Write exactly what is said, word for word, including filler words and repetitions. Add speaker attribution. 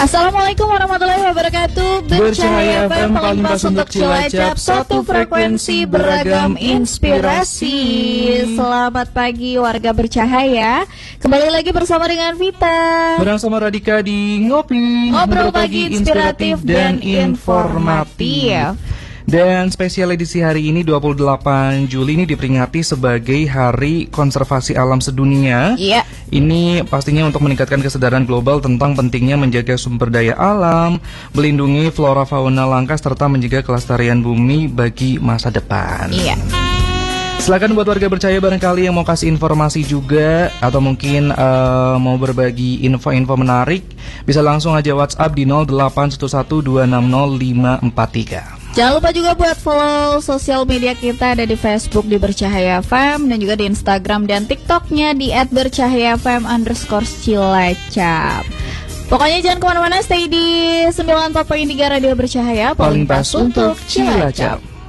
Speaker 1: Assalamualaikum warahmatullahi wabarakatuh.
Speaker 2: Bercahaya F M paling pas untuk Cilacap, satu frekuensi beragam inspirasi.
Speaker 1: Selamat pagi warga Bercahaya. Kembali lagi bersama dengan Vita.
Speaker 2: Bersama Radika di Ngopi,
Speaker 1: ngobrol pagi inspiratif dan informatif.
Speaker 2: Dan spesial edisi hari ini dua puluh delapan Juli ini diperingati sebagai Hari Konservasi Alam Sedunia.
Speaker 1: Iya.
Speaker 2: Ini pastinya untuk meningkatkan kesadaran global tentang pentingnya menjaga sumber daya alam, melindungi flora fauna langka serta menjaga kelestarian bumi bagi masa depan.
Speaker 1: Iya.
Speaker 2: Silakan buat warga Bercahaya barangkali yang mau kasih informasi juga atau mungkin uh, mau berbagi info-info menarik, bisa langsung aja WhatsApp di nol delapan satu satu dua enam nol lima empat tiga.
Speaker 1: Jangan lupa juga buat follow sosial media kita, ada di Facebook di Bercahaya F M dan juga di Instagram dan TikToknya di et bercahayafm underscore Cilacap. Pokoknya jangan kemana-mana, stay di sembilan puluh empat koma tiga Radio Bercahaya, paling pas untuk Cilacap.